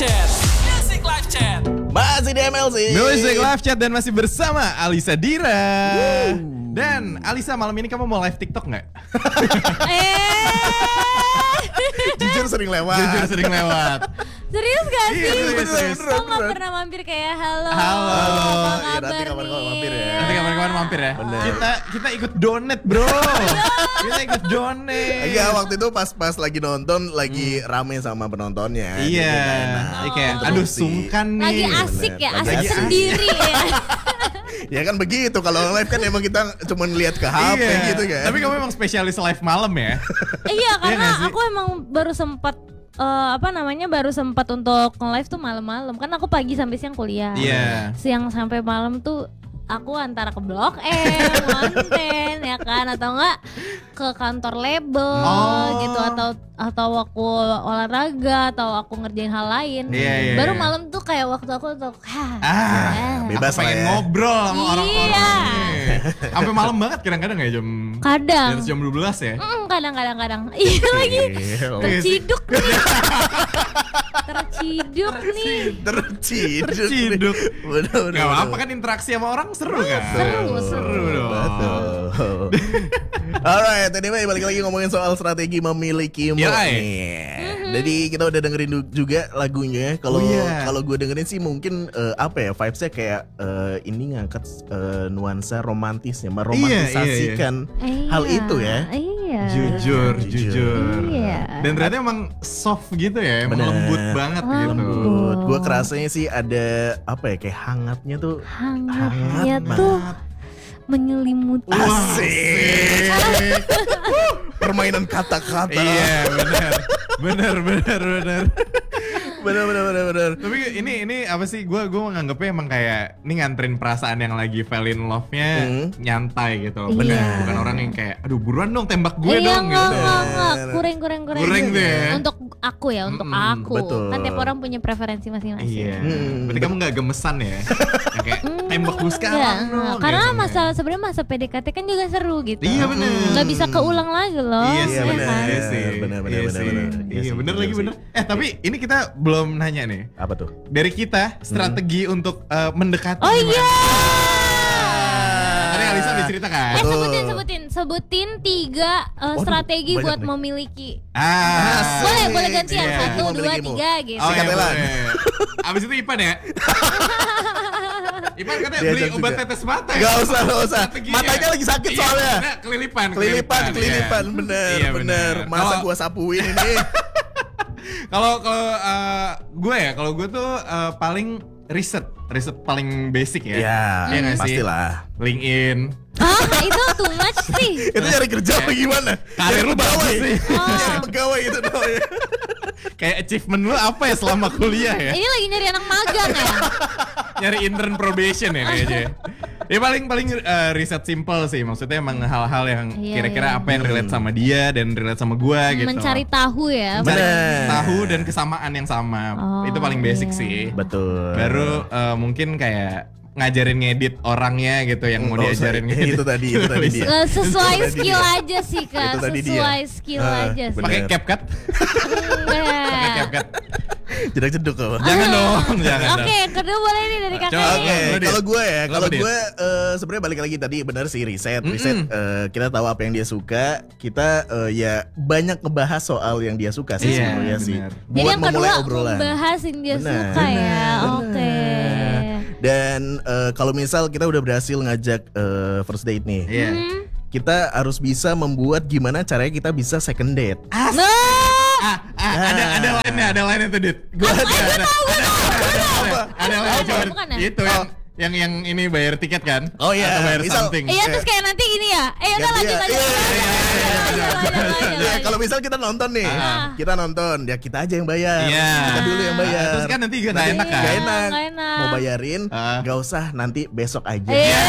Chat. Music Live Chat. Masih di MLC Music Live Chat dan masih bersama Alisa Dira. Dan Alisa, malam ini kamu mau live TikTok nggak? Jujur sering lewat. Serius gak sih? Iya, serius. Kok gak pernah mampir kayak halo. Halo. Apa Nanti kabar kapan-kapan mampir ya. nih? Nanti kapan-kapan mampir ya. Bener. Kita ikut donate, bro. Kita ikut donate. Iya, waktu itu pas lagi nonton lagi rame sama penontonnya. Iya. Jadi nggak enak. Kayak aduh sungkan nih. Lagi asik ya, Lagi asik asik. sendiri ya. Ya kan begitu, kalau live kan emang kita cuma lihat ke HP Iya. gitu kan. Tapi kamu emang spesialis live malam ya? Iya, karena nggak sih? aku emang baru sempat baru sempat untuk nge-live tuh malam-malam. Kan aku pagi sampai siang kuliah. Iya. Siang sampai malam tuh aku antara ke Blok M, konten ya kan, atau enggak ke kantor label gitu, atau aku olahraga, atau aku ngerjain hal lain. Iya. Baru malam tuh kayak waktu aku untuk bebas Aku pengen lah ya. ngobrol sama Iya. orang-orang nih. Sampai malam banget kadang-kadang ya jam kadang. di atas jam 12 ya. Kadang-kadang. Iya lagi. Iya. Terciduk nih. Terciduk nih. Terciduk. Bener. Gak apa-apa kan, interaksi sama orang seru kan? Seru dong. Betul. Alright, anyway balik lagi ngomongin soal strategi memilikimu Yoi. nih. Jadi kita udah dengerin juga lagunya. Kalau iya. kalau gue dengerin sih mungkin vibes-nya kayak ini ngangkat nuansa romantisnya, meromantisasikan hal itu ya. Iya. Jujur. Iya. Dan ternyata emang soft gitu ya, emang Bener. lembut banget gitu. Lembut. Gue kerasanya sih ada kayak hangatnya tuh. Hangatnya Hangat tuh menyelimuti. Asik. Permainan kata-kata. Iya, benar. Bener. Tapi ini apa sih? Gue menganggapnya emang kayak ini nganterin perasaan yang lagi fell in love-nya nyantai gitu. Iya. Bukan orang yang kayak aduh buruan dong tembak gue Iya, dong enggak. gitu. Kurang. Kurang tuh ya. Untuk aku ya, untuk aku. betul. Kan tiap orang punya preferensi masing-masing. Iya. Berarti kamu gak gemesan ya? Yang kayak tembak gue sekarang Enggak, dong. karena gitu. sebenarnya masa PDKT kan juga seru gitu. Iya, bener. Nggak bisa keulang lagi loh. Iya sih, Iya, bener. kan? Iya sih. Bener. Iya Iya sih. sih, Bener bener lagi. sih. Tapi ini kita belum nanya nih. Apa tuh? Dari kita strategi untuk mendekati. Oh gimana? iya. Tadi Alisa udah cerita kan? Sebutin 3 strategi banyak buat nih. memiliki. Boleh Boleh gantian Iya. 1, 2, Memilikimu. 3 gitu. Oh, iya, Sikatelan. boleh. Abis itu Ipan ya? Ipan katanya Diajak beli obat juga. tetes mata. Gak usah. Strateginya. Matanya lagi sakit Iya, soalnya. bener, kelilipan. Kelilipan, iya. bener. Iya, bener. Masa Kalau- gua sapuin ini? Kalau kalau gue tuh paling riset paling basic ya. Ya, Iya nggak sih? pastilah. LinkedIn. Itu too much sih. Itu nyari kerja apa gimana? Karir lu bagus sih. Nyari pegawai itu doang ya. Kayak achievement lu apa ya selama kuliah ya? Ini lagi nyari anak magang ya. Nyari intern probation ya kayaknya. Ya paling riset simple sih, maksudnya emang hal-hal yang Iya, kira-kira iya. apa yang relate sama dia dan relate sama gua gitu. Mencari tahu ya. Mencari Bener. tahu dan kesamaan yang sama. Oh, Itu paling basic iya. sih. Betul. Baru mungkin kayak ngajarin ngedit orangnya gitu yang mau Nggak usah. diajarin ngedit. Itu tadi dia. Sesuai Itu tadi skill dia. aja sih Kak. Itu tadi dia. Sesuai skill aja sih. Pakai Bener. CapCut? Pakai Enggak. CapCut. Jedak-jeduk apa? Jangan dong, jangan dong. Oke, yang kedua boleh nih dari Coba, kakaknya. Oke, Lu, Dit. kalau gue ya, Lu kalau apa, Dit? gue sebenarnya balik lagi tadi benar sih riset. Kita tahu apa yang dia suka, kita ya banyak ngebahas soal yang dia suka sih Iya, sebenarnya sih. benar. Jadi Buat yang kedua memulai obrolan. membahas yang dia Benar. suka ya. Oke. Dan kalau misal kita udah berhasil ngajak first date nih, Iya. kita harus bisa membuat gimana caranya kita bisa second date. Ada lainnya tuh, Dit. Ada lainnya, coba, Dit. Bukan ya? Itu yang ini bayar tiket kan? Oh, iya. Atau bayar Misal- something. Iya, terus kayak nanti gini ya. Udah Ganti lanjut ya. lanjut. Ya, kalau misal kita nonton nih, kita nonton, ya kita aja yang bayar. Iya. Kita dulu yang bayar. Terus kan nanti gak enak kan? Gak enak. Nggak enak. Mau bayarin, gak usah nanti besok aja.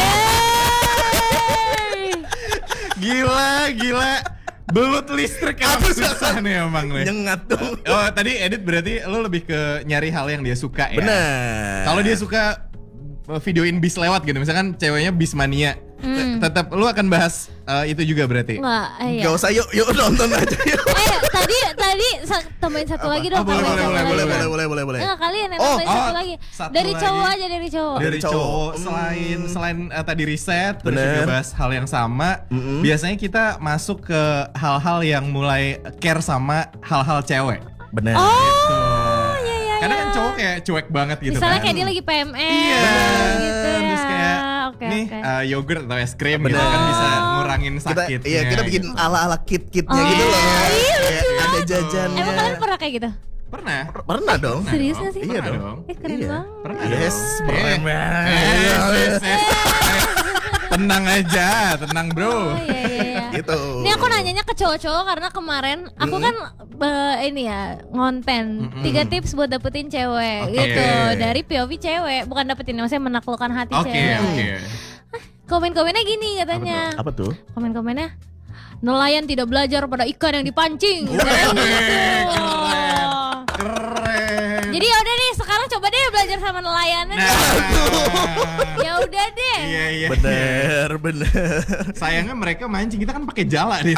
Gila. Belut listrik emang susah nih emang nih. Nyengat dong. Oh, tadi edit berarti lo lebih ke nyari hal yang dia suka ya? Bener. Kalau dia suka videoin bis lewat gitu, misalkan ceweknya bis mania, tetap lu akan bahas itu juga berarti? Enggak, iya. Gak usah, yuk nonton aja yuk. Tadi tambahin satu lagi dong. Boleh. Enggak, kalian yang tambahin satu lagi. Dari cowok aja, dari cowok. Dari cowok. Selain tadi riset, terus juga bahas hal yang sama. Biasanya kita masuk ke hal-hal yang mulai care sama hal-hal cewek. Benar. Oh, iya. Karena kan cowok kayak cuek banget gitu. Misalnya kan. kayak dia lagi PMS. Iya. Gitu ya. Terus kayak nih yogurt atau es krim gitu kan bisa ngurangin sakitnya. Iya, kita bikin ala-ala kit-kitnya gitu loh. Kayak ada jajannya. Emang kalian pernah kayak gitu? Pernah dong. Serius gak sih? Iya dong. Keren banget. Pernah. Yes, keren Yes. Tenang aja, tenang bro. Oh iya. Gitu. Ini aku nanyanya ke cowok-cowok karena kemarin aku kan ini ya ngonten 3 tips buat dapetin cewek gitu dari POV cewek, bukan dapetin, maksudnya menaklukkan hati cewek. Oke. Komen-komennya gini katanya. Apa tuh? Komen-komennya, nelayan tidak belajar pada ikan yang dipancing. Keren. Jadi ya udah nih, sekarang coba deh belajar sama nelayannya. Ya udah deh. Iya. Bener. Sayangnya mereka mancing, kita kan pakai jala nih.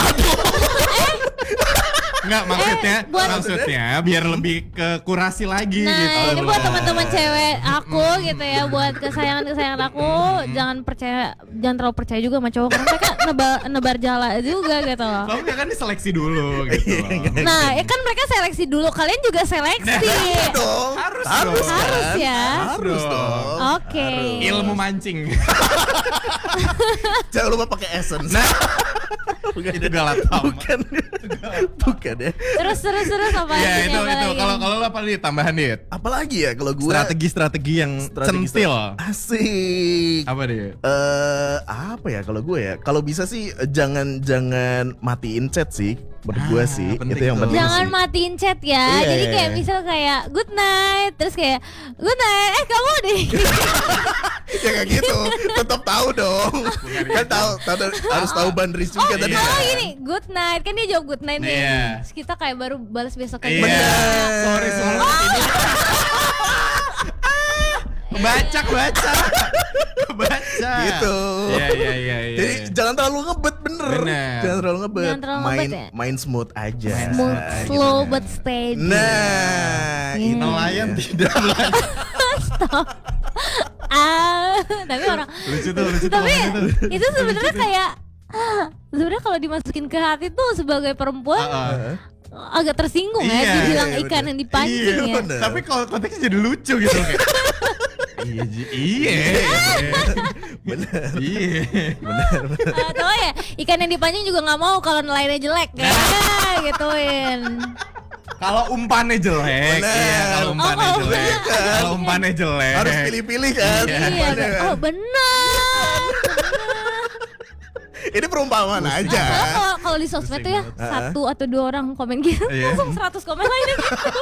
Enggak, maksudnya biar lebih ke kurasi lagi gitu. Nah, ini buat teman-teman cewek aku gitu ya, buat kesayangan aku, jangan terlalu percaya juga sama cowok karena mereka nebar jala juga gitu loh. Kamu kan diseleksi dulu gitu loh. Nah, ya kan mereka seleksi dulu, kalian juga seleksi. Harus ya. Harus dong. Oke. Ilmu mancing. Jangan lupa pakai essence. Itu galak Bukan ya. Terus apa lagi? Ya itu. Kalau lo apa nih tambahan Dit? Apalagi ya kalau gue Strategi yang centil. Asik. Apa dia? Apa ya kalau gue ya? Kalau bisa sih jangan matiin chat sih. Menurut gue sih itu yang penting. Jangan sih. matiin chat ya. Jadi kayak misal kayak good night, terus kayak good night, kamu deh. Ya kayak gitu. Tetap tahu dong. Kan tahu harus tahu boundaries juga tadi. Kalau gini, good night, kan dia jawab good night nih. Terus kita kayak baru balas besok kan. Sorry. Baca. Gitu. Iya. Jadi jangan terlalu ngebet bener. Jangan terlalu ngebet. Main smooth aja. Smooth, slow but steady. Nah, itu nelayan tidak belajar. Stop. Tapi orang lucu tuh. Tapi itu sebenarnya kayak sebenarnya kalau dimasukin ke hati tuh sebagai perempuan agak tersinggung ya dibilang ikan yang dipancing ya. Tapi kalau konteksnya jadi lucu gitu kayak. Iya. Bener. Atau ya ikan yang dipancing juga nggak mau kalau nelayannya jelek ya gituin. Kalau umpannya jelek, kalau umpannya jelek harus pilih-pilih kan. Iya. Oh benar. Ini perumpamaan aja. Kalau di sosmed tuh ya 1 atau 2 orang komen gitu, langsung 100 komen lainnya.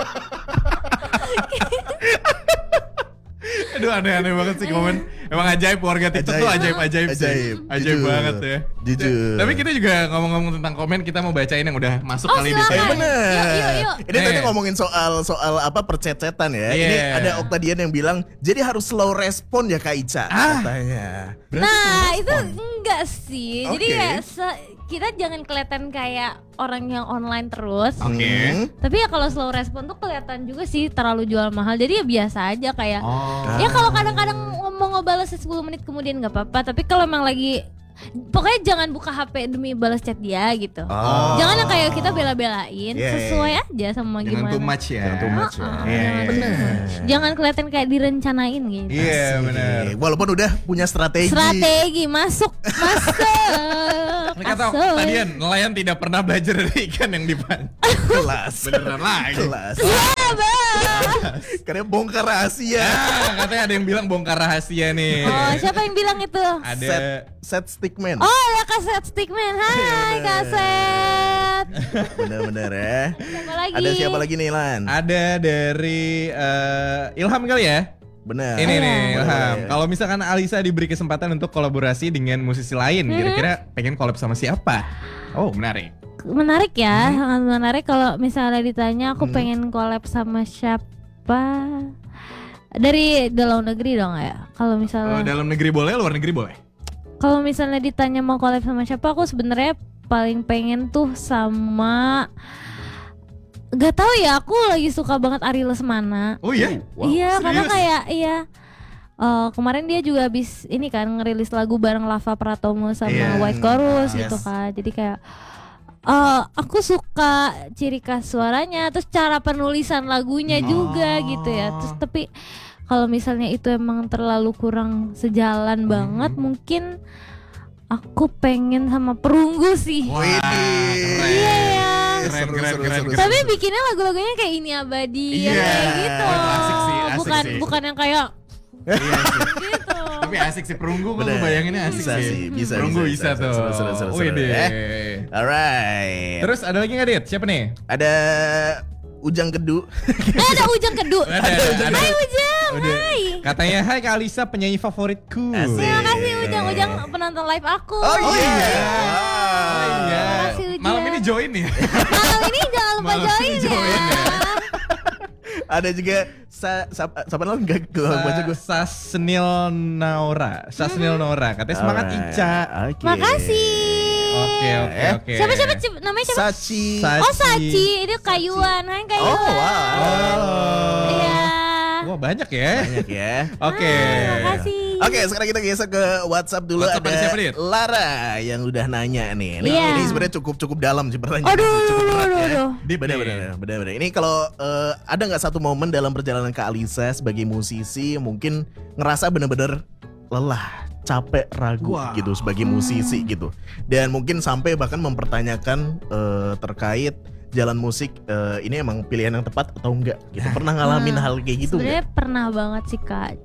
Aduh aneh-aneh banget sih komen. Emang ajaib warga TikTok tuh ajaib sih. Ajaib banget ya. Jujur. Tapi kita juga ngomong-ngomong tentang komen, kita mau bacain yang udah masuk kali ini. Bener. Yuk. Ini tadi ngomongin soal apa percecetan ya. Ini ada Oktadian yang bilang, jadi harus slow respon ya Kak Ica katanya. Nah itu enggak sih. Jadi kayak kita jangan kelihatan kayak orang yang online terus. Tapi ya kalau slow respon tuh kelihatan juga sih terlalu jual mahal. Jadi ya biasa aja kayak. Ya kalau kadang-kadang mau ngebalas 10 menit kemudian nggak apa-apa. Tapi kalau emang lagi, pokoknya jangan buka HP demi balas chat dia gitu. Jangan yang kayak kita bela-belain, sesuai aja sama gimana. Jangan too much ya. Bener. Jangan kelihatan kayak direncanain gitu. Iya benar. Walaupun udah punya strategi. Masuk. Ini kata tadian nelayan tidak pernah belajar dari ikan yang dipancing. Kelas. Beneran lagi. Kelas. Karena bongkar rahasia. Katanya ada yang bilang bongkar rahasia nih. Oh, siapa yang bilang itu? Ada Set Stickman. Oh ya Kaset Stickman. Hai Kaset. Bener-bener ya. Siapa lagi? Ada siapa lagi nih Lan? Ada dari Ilham kali ya. Bener. Ini nih Ilham. Kalau misalkan Alisa diberi kesempatan untuk kolaborasi dengan musisi lain, kira-kira pengen collab sama siapa? Oh menarik. Menarik ya, sangat menarik. Kalau misalnya ditanya aku pengen collab sama siapa, dari dalam negeri dong ya. Kalau misalnya dalam negeri boleh, luar negeri boleh. Kalau misalnya ditanya mau collab sama siapa, aku sebenarnya paling pengen tuh sama Gak tahu ya, aku lagi suka banget Ari Lesmana. Oh iya? Wow, Iya, karena serius? kayak kemarin dia juga habis ini kan ngerilis lagu bareng Lava Pratomo sama Iya. White Chorus Yes. gitu kan. Jadi kayak aku suka ciri khas suaranya, terus cara penulisan lagunya juga gitu ya. Terus tapi kalau misalnya itu emang terlalu kurang sejalan banget, mungkin aku pengen sama Perunggu sih. Wah, keren. Iya ya. Keren. Tapi bikinnya lagu-lagunya kayak Ini Abadi Iya. kayak gitu. Oh, itu asik sih, asik sih. Bukan yang kayak Iya sih. gitu. Tapi asik sih Perunggu, gue Bener. bayanginnya asik Bisa sih, bisa, Perunggu bisa, bisa tuh. seru, Wih deh. Alright. Terus ada lagi nggak Dit? Siapa nih? Ada Ujang Kedu. Ada Ujang Kedu. Ada. Hai Ujang, Udah. hai. Katanya hai Kak Alisa penyanyi favoritku. Asik. Terima kasih Ujang penonton live aku. Oh iya. Oh iya. Terima kasih, Ujang. Malam ini join ya. Malam ini jangan lupa Malam join ini ya. join ya. Ada juga siapa lo enggak baca gue. Sasnil Naura. Katanya semangat Ica. Oke. Makasih. Oke. Siapa namanya siapa? Sachi. Oh Sachi, ini Kayuan. Hai Kayuan. Oh wow. Iya. Wah banyak ya. Banyak ya. Oke. Terima kasih. Oke, sekarang kita geser ke WhatsApp dulu. WhatsApp ada siapa, Dit? Lara yang udah nanya nih. Ini, Iya. ini sebenarnya cukup dalam sih pertanyaan. Aduh, Cukup berat ya. aduh. Deep nih. Bener-bener. Ini kalau ada nggak satu momen dalam perjalanan Kak Alisa sebagai musisi mungkin ngerasa bener-bener lelah, capek, ragu Wow. gitu sebagai musisi gitu. Dan mungkin sampai bahkan mempertanyakan terkait jalan musik ini emang pilihan yang tepat atau enggak gitu. Pernah ngalamin hal kayak gitu Sebenarnya enggak? pernah banget sih Kak.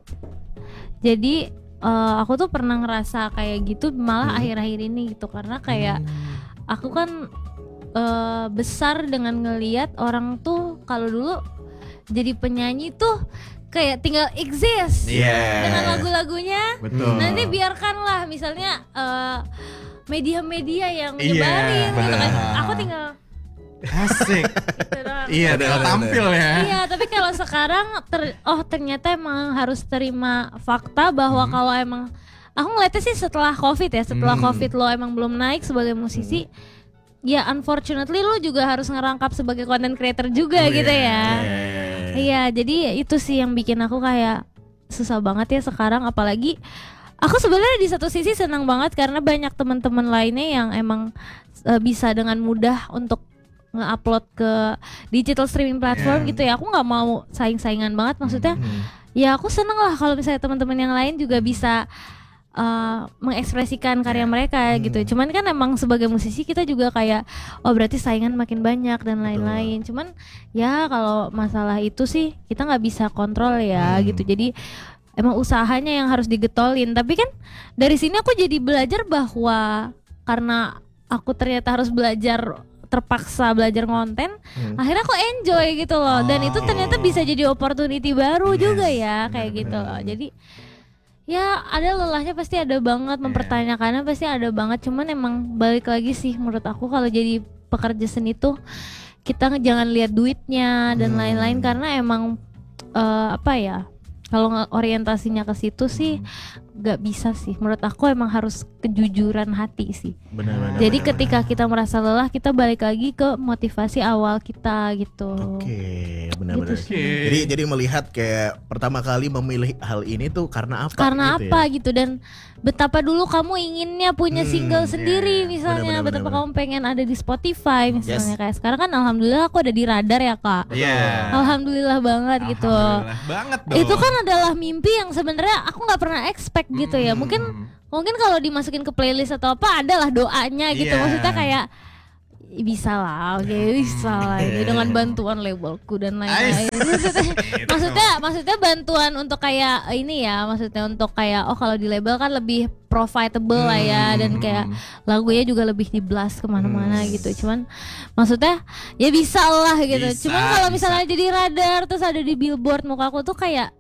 Jadi aku tuh pernah ngerasa kayak gitu malah akhir-akhir ini gitu, karena kayak aku kan besar dengan ngelihat orang tuh kalau dulu jadi penyanyi tuh kayak tinggal exist Iya. dengan lagu-lagunya. Betul. Nanti biarkanlah misalnya media-media yang Iya, nyebarin gitu kan. benar. Aku tinggal Asik. gitu doang. Iya, tinggal tampil ya. Iya, tapi kalau sekarang ternyata emang harus terima fakta bahwa kalau emang aku ngeliatnya sih setelah Covid ya, setelah Covid lo emang belum naik sebagai musisi, ya unfortunately lo juga harus ngerangkap sebagai content creator juga gitu ya. Iya, jadi itu sih yang bikin aku kayak susah banget ya sekarang, apalagi aku sebenarnya di satu sisi senang banget karena banyak teman-teman lainnya yang emang bisa dengan mudah untuk nge-upload ke digital streaming platform gitu ya. Aku nggak mau saing-saingan banget, maksudnya ya aku seneng lah kalau misalnya teman-teman yang lain juga bisa mengekspresikan karya mereka gitu. Cuman kan emang sebagai musisi kita juga kayak berarti saingan makin banyak dan lain-lain. Cuman ya kalau masalah itu sih kita nggak bisa kontrol ya gitu. Jadi emang usahanya yang harus digetolin. Tapi kan dari sini aku jadi belajar bahwa karena aku ternyata harus terpaksa belajar konten, akhirnya aku enjoy gitu loh. Dan itu ternyata bisa jadi opportunity baru juga ya, kayak gitu loh. Jadi ya ada lelahnya pasti ada banget, mempertanyakannya pasti ada banget. Cuman emang balik lagi sih menurut aku kalau jadi pekerja seni tuh kita jangan lihat duitnya dan lain-lain, karena emang apa ya, kalau orientasinya ke situ sih gak bisa sih. Menurut aku emang harus kejujuran hati sih. Benar-benar. Jadi ketika kita merasa lelah, kita balik lagi ke motivasi awal kita gitu. Oke, benar-benar. Gitu sih. Jadi melihat kayak pertama kali memilih hal ini tuh karena apa? Karena gitu apa ya? gitu, dan betapa dulu kamu inginnya punya single sendiri misalnya, Benar-benar, betapa kamu pengen ada di Spotify misalnya. Kayak sekarang kan alhamdulillah aku ada di radar ya Kak. Iya. Alhamdulillah banget gitu. Alhamdulillah banget dong. Itu kan adalah mimpi yang sebenarnya aku nggak pernah expect gitu ya. Mungkin kalau dimasukin ke playlist atau apa adalah doanya gitu. Iya. Maksudnya kayak bisa lah, oke bisa lah ini dengan bantuan labelku dan lain-lain. maksudnya bantuan untuk kayak ini ya, maksudnya untuk kayak kalau di label kan lebih profitable lah ya, dan kayak lagunya juga lebih di blast kemana-mana gitu. Cuman maksudnya ya bisa lah gitu. Bisa, Cuman kalau misalnya bisa. jadi radar terus ada di billboard, muka aku tuh kayak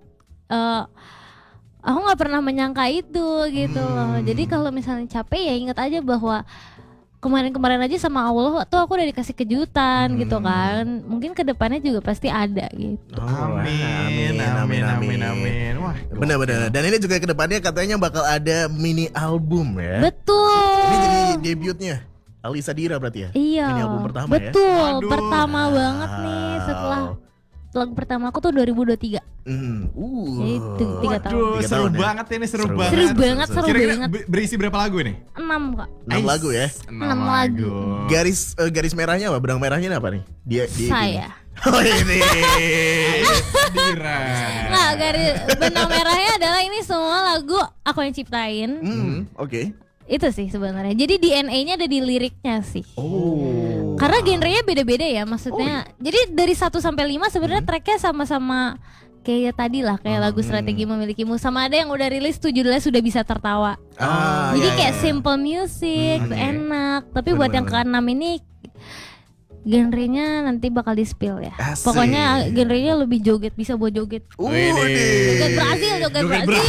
aku nggak pernah menyangka itu gitu loh. Jadi kalau misalnya capek ya ingat aja bahwa kemarin-kemarin aja sama Allah tuh aku udah dikasih kejutan gitu kan. Mungkin kedepannya juga pasti ada gitu. Oh, Amin. Wah, Benar-benar. Dan ini juga kedepannya katanya bakal ada mini album ya. Betul. Ini jadi debutnya. Alisa Dira berarti ya? Iya. Ini album pertama ya? Betul, Waduh. pertama banget nih setelah lagu pertama aku tuh 2023. Itu 3 tahun. Waduh, 3 seru tahun ya? banget ini, seru Seru banget. Seru banget, seru Kira-kira banget. berisi berapa lagu nih? 6 kak. 6 lagu ya? 6 lagu. Garis merahnya apa? Benang merahnya apa nih? Dia Saya. Oh ini. Dira. Nggak, garis benang merahnya adalah ini semua lagu aku yang ciptain. Oke. Itu sih sebenarnya. Jadi DNA-nya ada di liriknya sih. Oh. Karena genrenya beda-beda ya, maksudnya. Jadi dari 1 sampai 5 sebenarnya tracknya sama-sama kayak tadi lah, kayak lagu Strategi Memilikimu, sama ada yang udah rilis tuh judulnya Sudah Bisa Tertawa. Jadi iya, kayak iya. simple music, enak. Tapi buat yang Bener-bener. ke-6 ini genrenya nanti bakal di-spill ya. Asik. Pokoknya genrenya lebih joget, bisa buat joget. Joget Brazil, joget Brazil.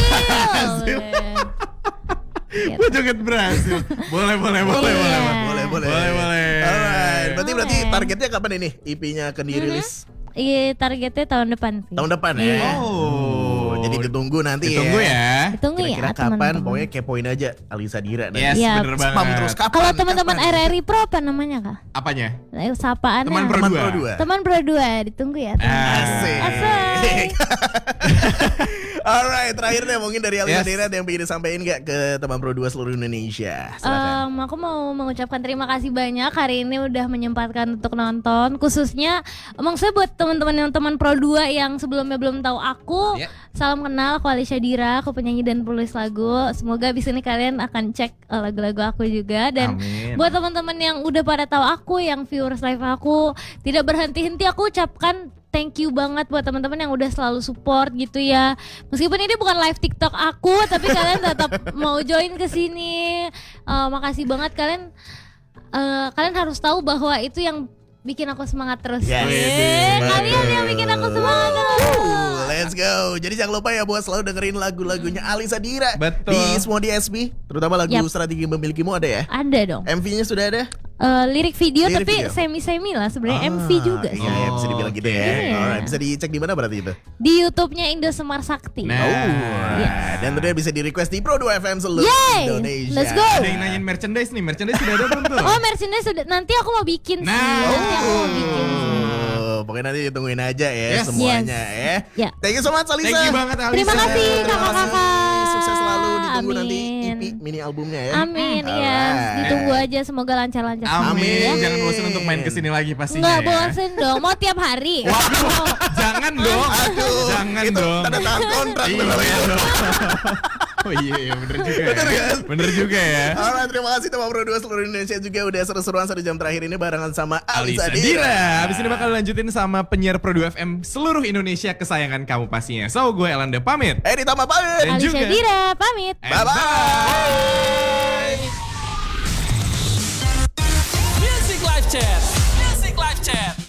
Gitu. Gue joget berhasil. Boleh. Boleh. Alright. Berarti Boleh. targetnya kapan ini? EP-nya akan dirilis? Iya, targetnya tahun depan sih. Tahun depan ya. Iya. Oh. Jadi ditunggu nanti Ditunggu ya. Ditunggu Kira-kira ya kapan? teman-teman. Pokoknya kepoin aja Alisa Dira nanti. Yes, Iya. bener banget. Spam terus kapan? Kalau teman-teman Kapan? RRI Pro apa namanya kak? Apanya? Sapaannya. Teman Pro Teman 2. Pro 2. Teman Pro 2, ditunggu ya. Asik. Asik. Alright, terakhir deh mungkin dari Alisa Yes. Dira ada yang pengen disampaikan gak ke teman Pro 2 seluruh Indonesia? Silakan. Aku mau mengucapkan terima kasih banyak hari ini udah menyempatkan untuk nonton, khususnya maksudnya buat teman-teman yang teman Pro 2 yang sebelumnya belum tahu aku. Yeah. Salam kenal, aku Alisa Dira, aku penyanyi dan penulis lagu. Semoga abis ini kalian akan cek lagu-lagu aku juga. Dan Amin. buat teman-teman yang udah pada tahu aku, yang viewers live aku, tidak berhenti-henti aku ucapkan thank you banget buat teman-teman yang udah selalu support gitu ya. Meskipun ini bukan live TikTok aku, tapi kalian tetap mau join ke sini. Makasih banget kalian. Kalian harus tahu bahwa itu yang bikin aku semangat terus. Yes. Kalian yang bikin aku semangat terus. Let's go. Jadi jangan lupa ya buat selalu dengerin lagu-lagunya Alisa Dira. Betul. Di semua DSP, terutama lagu Yap. Strategi Memilikimu ada ya? Ada dong. MV-nya sudah ada? Lirik video Lirik tapi video. semi-semi lah sebenarnya MV juga sih. Iya, bisa dibilang gitu ya. Iya. Alright, bisa dicek di mana berarti itu? Di YouTube-nya Indo Semar Sakti. Nah. Dan tentunya bisa di request di Pro 2 FM seluruh Yay! Indonesia. Let's go. Ada yang nanyain merchandise nih. Merchandise sudah ada belum tuh? Oh, merchandise sudah, nanti aku mau bikin sih. Nah. Nanti aku mau bikin sih. Pokoknya nanti ditungguin aja ya Yes. semuanya ya. Ya. Thank you so much Alisa. Thank you banget Alisa. Terima kasih Terima kasih. kakak-kakak. Sukses selalu, ditunggu nanti Amin. EP mini albumnya ya. Amin, iya. Alright. Ditunggu aja, semoga lancar-lancar. Amin. ya. Jangan bosan untuk main kesini lagi pastinya. Nggak ya. bosen dong, mau tiap hari. Jangan dong. Aduh, Jangan itu dong. tanda tangan kontrak Iya bener ya. dong. Oh iya, bener juga ya. Bener kan? Bener juga ya. Alright, terima kasih teman Pro 2 seluruh Indonesia juga udah seru-seruan 1 jam terakhir ini barengan sama Alisa Alisa Dira. Dira. Abis ini bakal lanjutin sama penyiar Pro 2 FM seluruh Indonesia kesayangan kamu pastinya. So, gue Elanda pamit. Ditambah pamit. Dan Alisa juga- Dira, pamit. And Bye-bye. bye.